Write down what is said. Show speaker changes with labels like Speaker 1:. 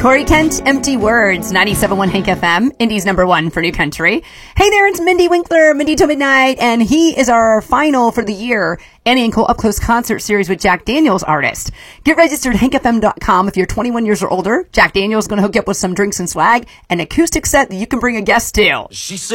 Speaker 1: Corey Kent, Empty Words, 97.1 Hank FM, Indy's #1 for New Country. Hey there, it's Mindy Winkler, Mindy Till Midnight, and he is our final for the year Annie and Cole Up Close concert series with Jack Daniels artist. Get registered at hankfm.com if you're 21 years or older. Jack Daniels is going to hook you up with some drinks and swag, an acoustic set that you can bring a guest to.